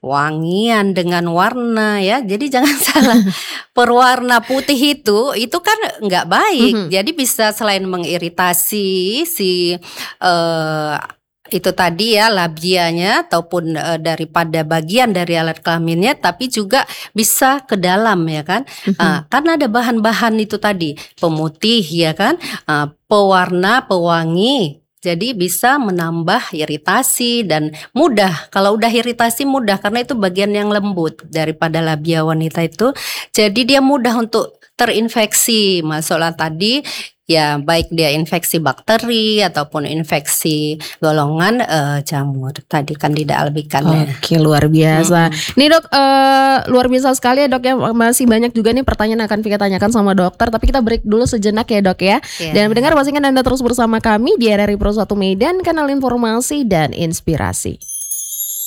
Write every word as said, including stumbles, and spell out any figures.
wangian dengan warna ya. Jadi jangan salah, perwarna putih itu itu kan nggak baik. Mhm. Jadi bisa selain mengiritasi si eh, itu tadi ya labianya ataupun eh, daripada bagian dari alat kelaminnya, tapi juga bisa ke dalam ya kan. Ah, Mhm. karena ada bahan-bahan itu tadi pemutih ya kan, ah, pewarna, pewangi. Jadi bisa menambah iritasi dan mudah. Kalau udah iritasi mudah karena itu bagian yang lembut daripada labia wanita itu. Jadi dia mudah untuk terinfeksi. Masalah tadi ya baik dia infeksi bakteri ataupun infeksi golongan eh, jamur tadi Candida albicans. Oke, luar biasa. Mm-mm. Nih dok, eh, luar biasa sekali ya dok ya. Masih banyak juga nih pertanyaan akan Vika tanyakan sama dokter. Tapi kita break dulu sejenak ya dok ya. Ya. Dan mendengar pastikan Anda terus bersama kami di R R I Pro satu Medan, kanal informasi dan inspirasi.